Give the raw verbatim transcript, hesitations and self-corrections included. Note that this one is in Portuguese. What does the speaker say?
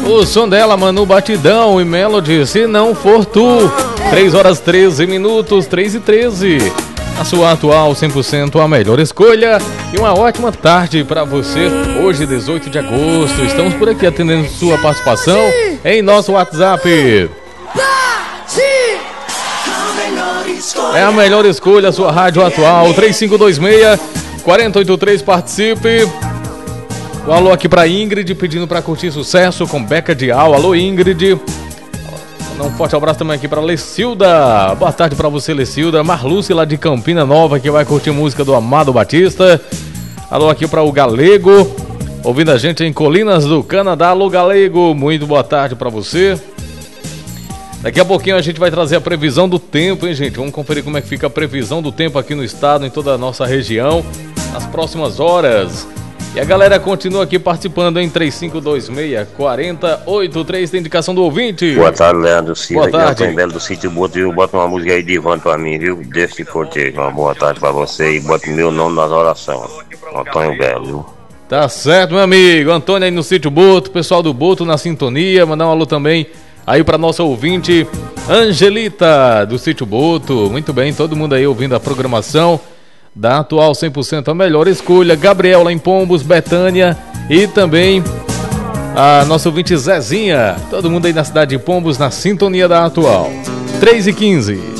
O som dela, Manu Batidão e Melody, Se Não For Tu. três horas treze minutos, três e treze. A sua atual cem por cento, a melhor escolha. E uma ótima tarde para você. Hoje, dezoito de agosto, estamos por aqui atendendo sua participação em nosso WhatsApp. É a melhor escolha, a sua rádio atual. três cinco dois seis, quatro oito três, participe. Um alô aqui pra Ingrid, pedindo pra curtir sucesso com Beca de Al. Alô, Ingrid. Um forte abraço também aqui pra Lecilda. Boa tarde pra você, Lecilda. Marluce lá de Campina Nova, que vai curtir música do Amado Batista. Alô aqui pra o Galego, ouvindo a gente em Colinas do Canadá. Alô, Galego, muito boa tarde pra você. Daqui a pouquinho a gente vai trazer a previsão do tempo, hein, gente? Vamos conferir como é que fica a previsão do tempo aqui no estado, em toda a nossa região, nas próximas horas. E a galera continua aqui participando em três cinco dois seis, quatro oito três, tem indicação do ouvinte. Boa tarde, Leandro Silva. Boa tarde. Antônio Belo do Sítio Boto, viu? Bota uma música aí de Ivan pra mim, viu? Deixa de cortejo. Uma boa tarde pra você e bota meu nome nas orações. Antônio Belo, viu? Tá certo, meu amigo. Antônio aí no Sítio Boto, pessoal do Boto na sintonia. Mandar um alô também aí pra nossa ouvinte Angelita do Sítio Boto. Muito bem, todo mundo aí ouvindo a programação da atual cem por cento, a melhor escolha. Gabriel lá em Pombos, Betânia e também a nossa ouvinte Zezinha. Todo mundo aí na cidade de Pombos na sintonia da atual. três e quinze.